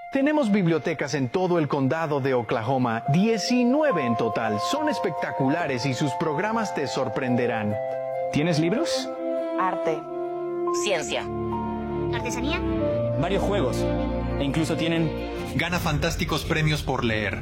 Tenemos bibliotecas en todo el condado de Oklahoma, 19 en total. Son espectaculares y sus programas te sorprenderán. ¿Tienes libros? Arte. Ciencia. ¿Artesanía? Varios juegos. E incluso tienen... Gana fantásticos premios por leer.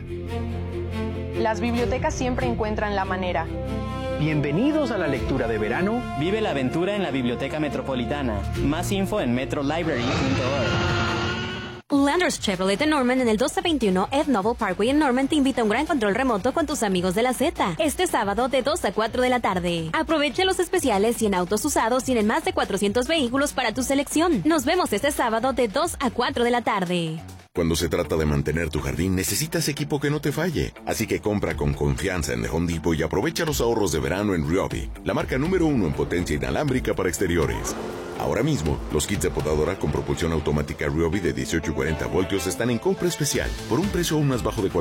Las bibliotecas siempre encuentran la manera. Bienvenidos a la lectura de verano. Vive la aventura en la Biblioteca Metropolitana. Más info en metrolibrary.org. Landers Chevrolet de Norman en el 1221 Ed Noble Parkway en Norman te invita a un gran control remoto con tus amigos de la Z. Este sábado de 2 a 4 de la tarde. Aprovecha los especiales y en autos usados tienen más de 400 vehículos para tu selección. Nos vemos este sábado de 2 a 4 de la tarde. Cuando se trata de mantener tu jardín, necesitas equipo que no te falle. Así que compra con confianza en The Home Depot y aprovecha los ahorros de verano en Ryobi, la marca número 1 en potencia inalámbrica para exteriores. Ahora mismo, los kits de podadora con propulsión automática Ryobi de 18 y 40 voltios están en compra especial por un precio aún más bajo de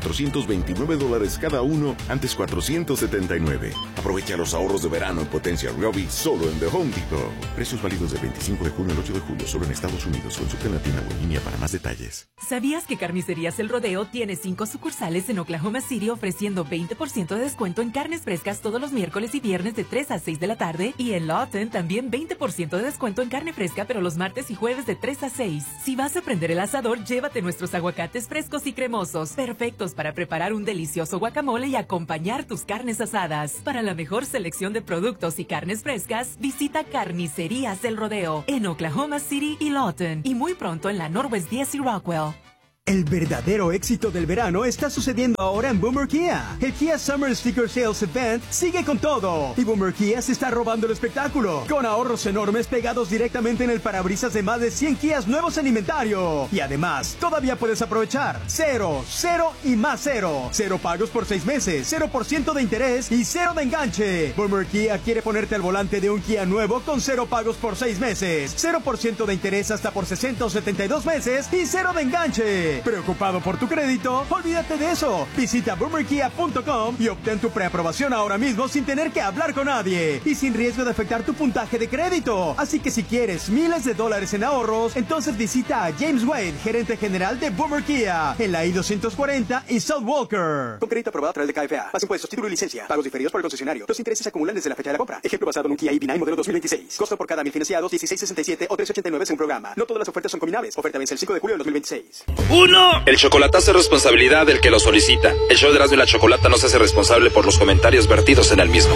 $429 cada uno, antes $479. Aprovecha los ahorros de verano en potencia Ryobi solo en The Home Depot. Precios válidos del 25 de junio al 8 de julio solo en Estados Unidos. Consulta en la tienda o en línea para más detalles. ¿Sabías que Carnicerías El Rodeo tiene 5 sucursales en Oklahoma City ofreciendo 20% de descuento en carnes frescas todos los miércoles y viernes de 3 a 6 de la tarde? Y en Lawton también 20% de descuento en carne fresca, pero los martes y jueves de 3 a 6. Si vas a prender el asador, llévate nuestros aguacates frescos y cremosos, perfectos para preparar un delicioso guacamole y acompañar tus carnes asadas. Para la mejor selección de productos y carnes frescas, visita Carnicerías El Rodeo en Oklahoma City y Lawton, y muy pronto en la Northwest 10 y Rockwell. El verdadero éxito del verano está sucediendo ahora en Boomer Kia. El Kia Summer Sticker Sales Event sigue con todo. Y Boomer Kia se está robando el espectáculo, con ahorros enormes pegados directamente en el parabrisas de más de 100 Kias nuevos en inventario. Y además, todavía puedes aprovechar 0, 0 y más 0. 0 pagos por 6 meses, 0% de interés y 0 de enganche. Boomer Kia quiere ponerte al volante de un Kia nuevo con 0 pagos por 6 meses, 0% de interés hasta por 60 o 72 meses y 0 de enganche. ¿Preocupado por tu crédito? Olvídate de eso. Visita boomerkia.com y obtén tu preaprobación ahora mismo sin tener que hablar con nadie y sin riesgo de afectar tu puntaje de crédito. Así que si quieres miles de dólares en ahorros, entonces visita a James Wade, gerente general de Boomer Kia, en la I-240 y South Walker. Con crédito aprobado a través de KFA. Más impuestos, título y licencia. Pagos diferidos por el concesionario. Los intereses se acumulan desde la fecha de la compra. Ejemplo basado en un Kia EV9 modelo 2026. Costo por cada 1000 financiados, $16.67 o $3.89 según programa. No todas las ofertas son combinables. Oferta vence el 5 de julio del 2026. El chocolatazo es responsabilidad del que lo solicita. El show de Erasmo y la Chocolata no se hace responsable por los comentarios vertidos en el mismo.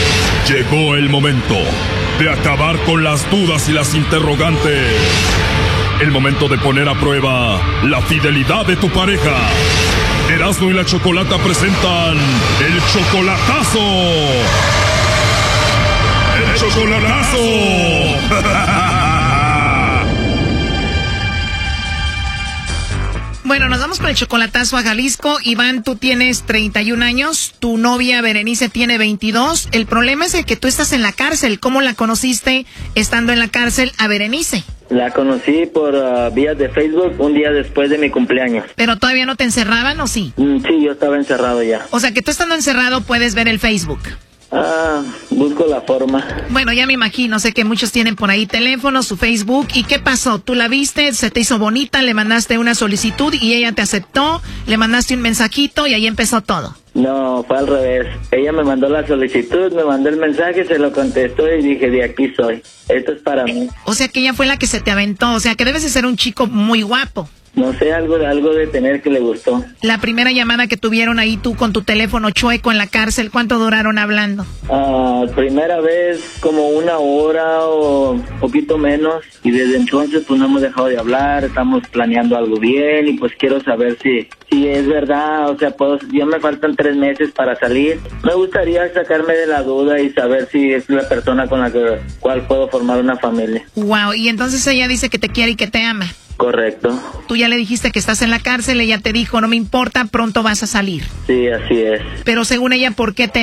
Llegó el momento de acabar con las dudas y las interrogantes. El momento de poner a prueba la fidelidad de tu pareja. Erasmo y la Chocolata presentan el chocolatazo. ¡El chocolatazo! Bueno, nos vamos con el chocolatazo a Jalisco. Iván, tú tienes 31 años, tu novia Berenice tiene 22. El problema es el que tú estás en la cárcel. ¿Cómo la conociste estando en la cárcel a Berenice? La conocí por vías de Facebook un día después de mi cumpleaños. ¿Pero todavía no te encerraban o sí? Sí, yo estaba encerrado ya. O sea que tú estando encerrado puedes ver el Facebook. Busco la forma. Bueno, ya me imagino, sé que muchos tienen por ahí teléfono, su Facebook. ¿Y qué pasó? ¿Tú la viste? ¿Se te hizo bonita? ¿Le mandaste una solicitud y ella te aceptó? ¿Le mandaste un mensajito y ahí empezó todo? No, fue al revés. Ella me mandó la solicitud, me mandó el mensaje, se lo contestó y dije, de aquí soy. Esto es para mí. O sea que ella fue la que se te aventó. O sea que debes de ser un chico muy guapo. No sé, algo de tener que le gustó. La primera llamada que tuvieron ahí tú con tu teléfono chueco en la cárcel, ¿cuánto duraron hablando? Primera vez como 1 hora o poquito menos. Y desde entonces pues no hemos dejado de hablar, estamos planeando algo bien y pues quiero saber si es verdad. O sea, ya me faltan 3 meses para salir. Me gustaría sacarme de la duda y saber si es la persona con la cual puedo formar una familia. Wow, y entonces ella dice que te quiere y que te ama. Correcto. Tú ya le dijiste que estás en la cárcel, ella te dijo, no me importa, pronto vas a salir. Sí, así es. Pero según ella, ¿por qué te ama?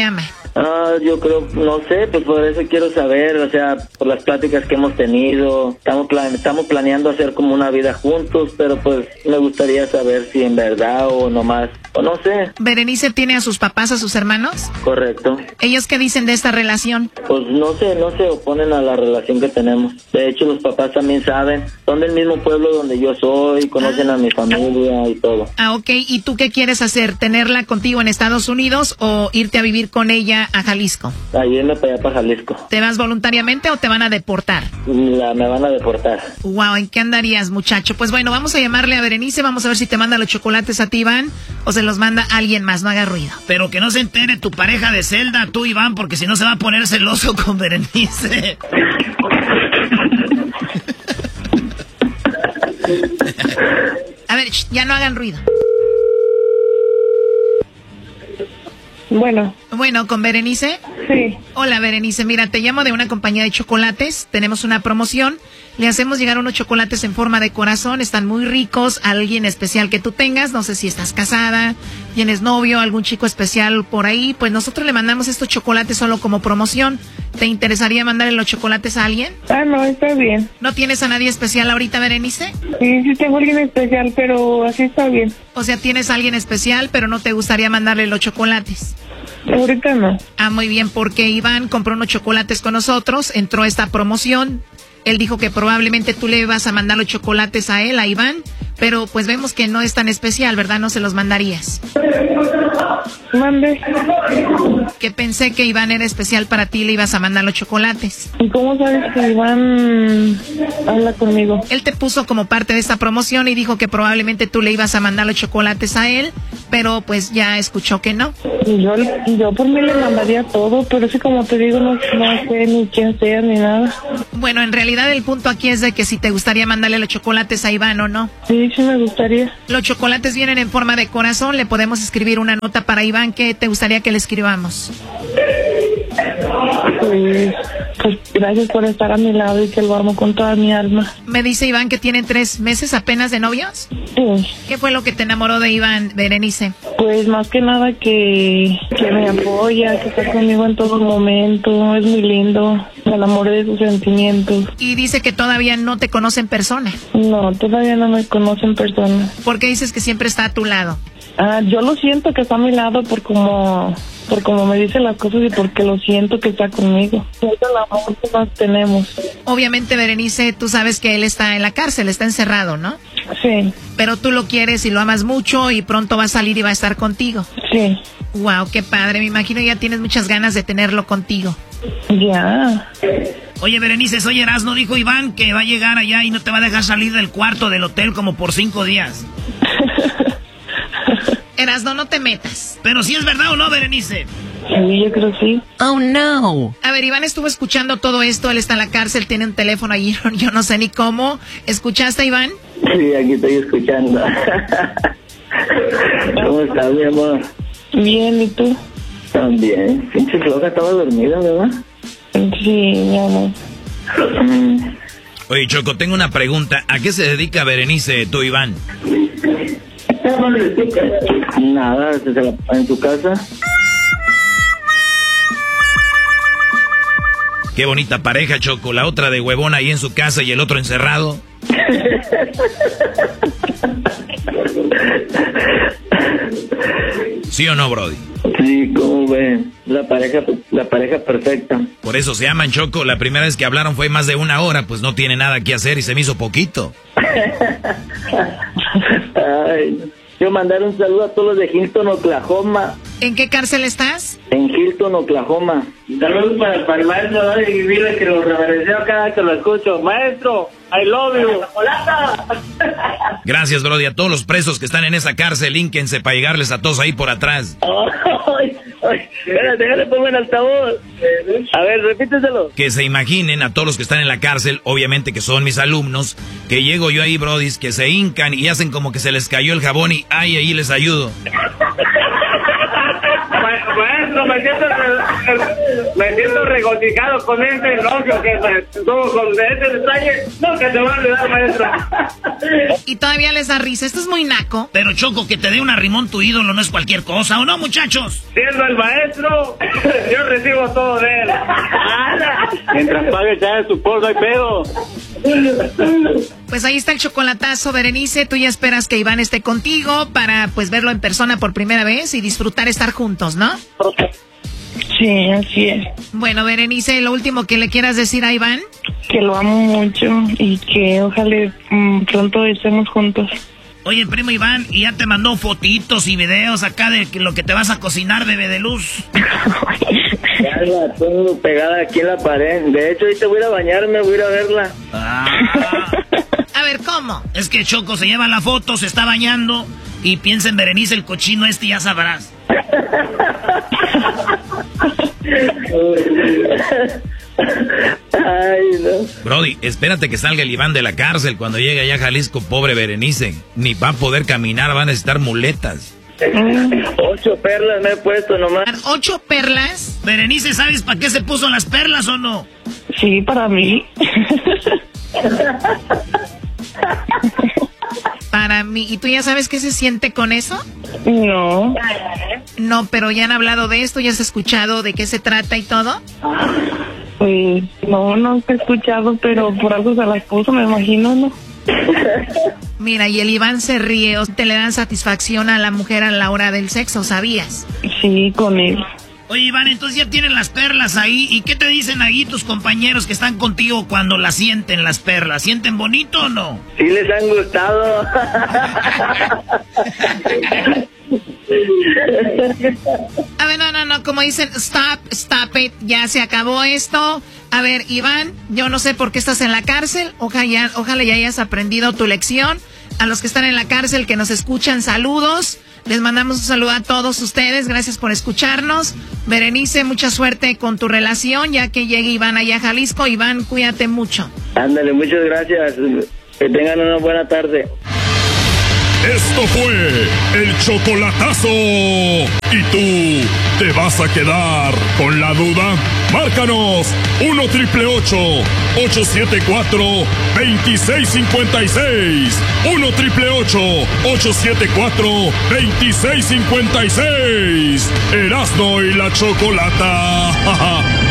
Yo creo, no sé, pues por eso quiero saber, o sea, por las pláticas que hemos tenido, estamos planeando hacer como una vida juntos, pero pues me gustaría saber si en verdad o nomás, o no sé. ¿Berenice tiene a sus papás, a sus hermanos? Correcto. ¿Ellos qué dicen de esta relación? Pues no se oponen a la relación que tenemos. De hecho, los papás también saben, son del mismo pueblo donde yo soy, conocen a mi familia y todo. Ok, ¿y tú qué quieres hacer? ¿Tenerla contigo en Estados Unidos o irte a vivir con ella a Jalisco? Irme para allá, para Jalisco. ¿Te vas voluntariamente o te van a deportar? Me van a deportar. Wow, ¿en qué andarías, muchacho? Pues bueno, vamos a llamarle a Berenice, vamos a ver si te manda los chocolates a ti, Iván, o se los manda alguien más, no haga ruido. Pero que no se entere tu pareja de celda, tú, Iván, porque si no se va a poner celoso con Berenice. A ver, ya no hagan ruido. Bueno, ¿con Berenice? Sí. Hola, Berenice. Mira, te llamo de una compañía de chocolates. Tenemos una promoción. Le hacemos llegar unos chocolates en forma de corazón. Están muy ricos. A alguien especial que tú tengas. No sé si estás casada, tienes novio, algún chico especial por ahí. Pues nosotros le mandamos estos chocolates solo como promoción. ¿Te interesaría mandarle los chocolates a alguien? No, está bien. ¿No tienes a nadie especial ahorita, Berenice? Sí, tengo a alguien especial, pero así está bien. O sea, tienes a alguien especial, pero no te gustaría mandarle los chocolates. Ahorita no. Muy bien, porque Iván compró unos chocolates con nosotros, entró esta promoción. Él dijo que probablemente tú le vas a mandar los chocolates a él, a Iván, pero pues vemos que no es tan especial, ¿verdad? No se los mandarías. Mande. Que pensé que Iván era especial para ti y le ibas a mandar los chocolates. ¿Y cómo sabes que Iván habla conmigo? Él te puso como parte de esta promoción y dijo que probablemente tú le ibas a mandar los chocolates a él, pero pues ya escuchó que no. Yo por mí le mandaría todo, pero es que como te digo, no sé ni quién sea ni nada. Bueno, en realidad el punto aquí es de que si te gustaría mandarle los chocolates a Iván o no. Sí, me gustaría. Los chocolates vienen en forma de corazón, le podemos escribir una nota para Iván. ¿Qué te gustaría que le escribamos? Pues gracias por estar a mi lado y que lo amo con toda mi alma. Me dice Iván que tienen 3 meses apenas de novios. Sí. ¿Qué fue lo que te enamoró de Iván, Berenice? Pues más que nada que me apoya, que está conmigo en todo momento, es muy lindo, me enamoré de sus sentimientos. Y dice que todavía no te conoce en persona. No, todavía no me conoce en persona. ¿Por qué dices que siempre está a tu lado? Yo lo siento que está a mi lado por como me dice las cosas y porque lo siento que está conmigo. Es el amor que más tenemos. Obviamente, Berenice, tú sabes que él está en la cárcel, está encerrado, ¿no? Sí. Pero tú lo quieres y lo amas mucho y pronto va a salir y va a estar contigo. Sí. Wow, qué padre, me imagino ya tienes muchas ganas de tenerlo contigo. Ya. Oye, Berenice, soy Erasmo, dijo Iván que va a llegar allá y no te va a dejar salir del cuarto del hotel como por 5 días. Erasmo, no te metas. Pero si es verdad o no, Berenice. Sí, yo creo que sí. Oh, no. A ver, Iván estuvo escuchando todo esto, él está en la cárcel, tiene un teléfono allí, yo no sé ni cómo. ¿Escuchaste, Iván? Sí, aquí estoy escuchando. ¿Cómo estás, mi amor? Bien, ¿y tú? También. Pinche floja, estaba dormida, ¿verdad? Sí, mi amor. Oye, Choco, tengo una pregunta. ¿A qué se dedica Berenice, tú, Iván? Nada, en su casa. Qué bonita pareja, Choco. La otra de huevona ahí en su casa y el otro encerrado. ¿Sí o no, Brody? Sí, ¿cómo ven? La pareja perfecta. Por eso se aman, Choco. La primera vez que hablaron fue más de 1 hora, pues no tiene nada que hacer y se me hizo poquito. Ay, yo mandar un saludo a todos los de Hilton, Oklahoma. ¿En qué cárcel estás? En Hilton, Oklahoma. Saludos para el maestro, ¿no? Y dile que lo reverencio cada vez que lo escucho. Maestro, I love you. Gracias, Brody. A todos los presos que están en esa cárcel, línquense para llegarles a todos ahí por atrás. Espérate, déjale pongo en altavoz. A ver, repíteselo. Que se imaginen a todos los que están en la cárcel, obviamente que son mis alumnos, que llego yo ahí, Brody, que se hincan y hacen como que se les cayó el jabón y ay, ahí les ayudo. Maestro, me siento Me siento regocijado con este elogio que tuvo con ese detalle. No, que te va a olvidar, maestro. Y todavía les da risa. Esto es muy naco. Pero Choco, que te dé un arrimón tu ídolo no es cualquier cosa, ¿o no, muchachos? Siendo el maestro, yo recibo todo de él. Mientras pague ya su por, no hay pedo. Pues ahí está el chocolatazo, Berenice. Tú ya esperas que Iván esté contigo para pues verlo en persona por primera vez y disfrutar estar juntos, ¿no? Sí, así es. Bueno, Berenice, lo último que le quieras decir a Iván. Que lo amo mucho y que ojalá pronto estemos juntos. Oye, primo Iván, ¿y ya te mandó fotitos y videos acá de lo que te vas a cocinar, bebé de luz? Ya la tengo pegada aquí en la pared. De hecho, ahorita voy a ir a bañarme, voy a ir a verla. A ver, ¿cómo? Es que Choco se lleva la foto, se está bañando y piensa en Berenice el cochino y ya sabrás. Ay, no. Brody, espérate que salga el Iván de la cárcel. Cuando llegue allá a Jalisco, pobre Berenice, ni va a poder caminar, va a necesitar muletas. 8 perlas me he puesto nomás. 8 perlas. Berenice, ¿sabes para qué se puso las perlas o no? Sí, para mí. Para mí. ¿Y tú ya sabes qué se siente con eso? No. No, pero ya han hablado de esto, ya has escuchado de qué se trata y todo. Pues no he escuchado, pero por algo se las puso, me imagino, ¿no? Mira, y el Iván se ríe, o te le dan satisfacción a la mujer a la hora del sexo, ¿sabías? Sí, con él. Oye, Iván, entonces ya tienen las perlas ahí. ¿Y qué te dicen ahí tus compañeros que están contigo cuando las sienten las perlas? ¿Sienten bonito o no? Sí les han gustado. A ver, no, como dicen, stop it, ya se acabó esto. A ver, Iván, yo no sé por qué estás en la cárcel, ojalá ya hayas aprendido tu lección. A los que están en la cárcel, que nos escuchan, saludos. Les mandamos un saludo a todos ustedes, gracias por escucharnos. Berenice, mucha suerte con tu relación, ya que llegue Iván allá a Jalisco. Iván, cuídate mucho. Ándale, muchas gracias. Que tengan una buena tarde. Esto fue el chocolatazo. ¿Y tú te vas a quedar con la duda? Márcanos 1-888-874-2656. 1-888-874-2656. Erasmo y la Chocolata.